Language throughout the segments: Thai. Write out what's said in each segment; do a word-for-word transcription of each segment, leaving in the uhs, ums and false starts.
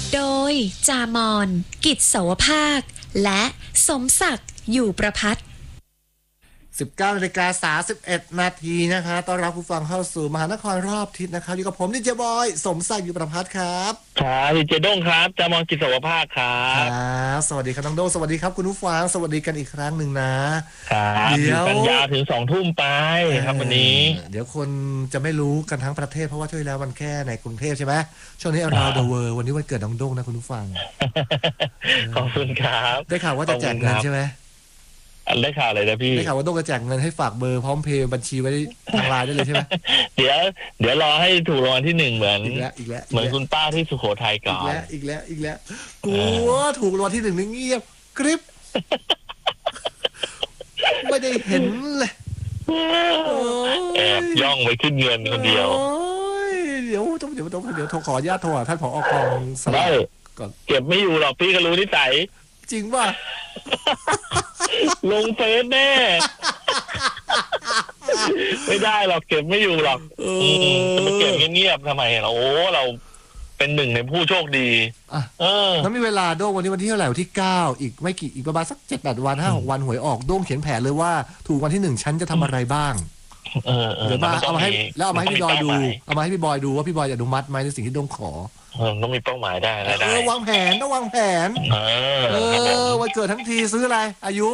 โดยจามอนกิจเสาวภาคและสมศักดิ์อยู่ประภัตสิบเก้านาฬิกาสามสิบเอ็ดนาทีนะคะต้อนรับผู้ฟังเข้าสู่มหานครรอบทิศนะครับอยู่กับผมดีเจบอยสมศักดิ์อยู่ประภัตครับครับดีเจด้งครับจามอนกิจเสาวภาคครับครับสวัสดีครับน้องโดสวัสดีครับคุณผู้ฟังสวัสดีกันอีกครั้งหนึ่งนะครับเดี๋ยวกันยาวถึงสองทุ่มไปครับวันนี้เดี๋ยวคนจะไม่รู้กันทั้งประเทศเพราะว่าช่วยแล้วมันแค่ในกรุงเทพใช่ไหมช่วงนี้ around the world วันนี้วันเกิดน้องโดนะคุณผู้ฟังขอบคุณครับได้ข่าวว่าจะแจกเงินใช่ไหมอันได้ข่าวอะไรนะพี่ได้ข่าวว่าต้องกระแจกเงินให้ฝากเบอร์พร้อมเพย์บัญชีไว้ทางไลน์ได้เลยใช่ไหมเดี๋ยวเดี๋ยวรอให้ถูกรางวัลที่หนึ่งเหมือนอีกแล้วอีกแล้วเหมือนคุณป้าที่สุโขทัยก่อนอีกแล้วอีกแล้วอีกแล้วกูว่าถูกรางวัลที่หนึ่งนี่เงียบกริบไม่ได้เห็นเลยแอบย่องไปขึ้นเงินคนเดียวเดี๋ยวต้องเดี๋ยวต้องเดี๋ยวโทรขออนุญาตโทรหาท่านผอ.กองสลากก่อนเก็บไม่อยู่หรอกพี่ก็รู้นิสัยจริงป่ะลงเฟซแน่ไม่ได้หรอกเก็บไม่อยู่หรอกจะมาเก็บเงียบๆทำไมเราโอ้เราเป็นหนึ่งในผู้โชคดีเออแล้วมีเวลาโด้งวันนี้วันที่เท่าไหร่วันที่เก้าอีกไม่กี่อีกประมาณสักเจ็ดแปดวันห้าหกวันหวยออกโด้งเขียนแผนเลยว่าถูกวันที่หนึ่งฉันจะทำอะไรบ้างเออเดี๋ยวมาเอามาให้แล้วเอามาให้พี่บอยดูเอามาให้พี่บอยดูว่าพี่บอยจะอนุมัติไหมในสิ่งที่โด้งขอเออต้องมีเป้าหมายได้ได้เออวางแผนต้องวางแผนเออเออวันเกิดทั้งทีซื้ออะไรอายุ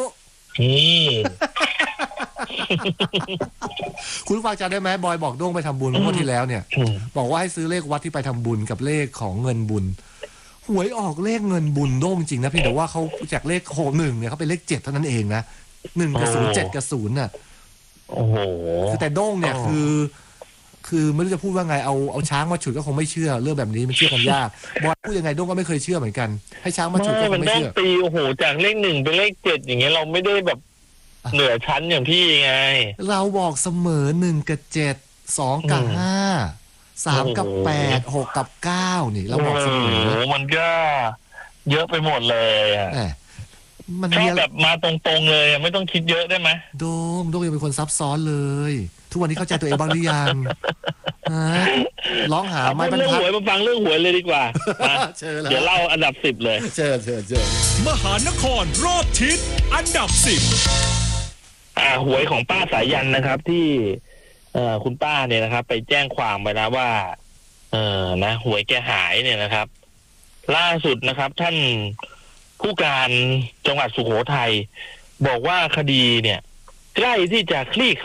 คุณฟังจำได้ไหมบอยบอกโด้งไปทำบุญเมื่อที่แล้วเนี่ยบอกว่าให้ซื้อเลขวัดที่ไปทำบุญกับเลขของเงินบุญหวยออกเลขเงินบุญโด้งจริงนะพี่แต่ว่าเขาจากเลขโคหนึ่งเนี่ยเขาเป็นเลขเจ็ดเท่านั้นเองนะหนึ่งกับศูนย์เจ็ดกับศูนย์น่ะโอ้โหคือแต่โด้งเนี่ยคือคือไม่รู้จะพูดว่าไงเอาเอาช้างมาฉุดก็คงไม่เชื่อเรื่องแบบนี้มันเชื่อกันยากบอยพูดยังไงโด้งก็ไม่เคยเชื่อเหมือนกันให้ช้างมาฉุดก็คงไม่เชื่อมันต้องตีโอ้โหจากเลขหนึ่งเป็นเลขเจ็ดอย่างเงี้ยเราไม่ได้แบบเหนือชั้นอย่างพี่ไงเราบอกเสมอหนึ่งกับเจ็ดสองกับห้าสามกับแปดหกกับเก้านี่เราบอกเสมอมันก็เยอะไปหมดเลยอ่ะมันชอบแบบมาตรงๆเลยไม่ต้องคิดเยอะได้ไหมโด้งโด้งยังเป็นคนซับซ้อนเลยทุกวันนี้เข้าใจตัวเองบ้างหรือยังร้องหาไม่บรรทัดเรื่องหวยมาฟังเรื่องหวยเลยดีกว่าเดี๋ยวเล่าอันดับสิบเลยเชิญเชิญเชิญมหานครรอบทิศอันดับสิบอ่าหวยของป้าสายันนะครับที่เอ่อคุณป้าเนี่ยนะครับไปแจ้งความไปนะว่าเอ่อนะหวยแกหายเนี่ยนะครับล่าสุดนะครับท่านผู้การจังหวัดสุโขทัยบอกว่าคดีเนี่ยใกล้ที่จะคลี่